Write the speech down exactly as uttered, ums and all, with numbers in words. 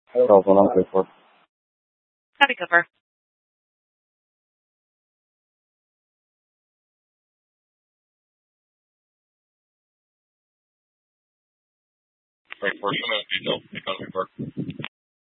Telephone number for Copy, Cooper. Right, for some detail, economy park.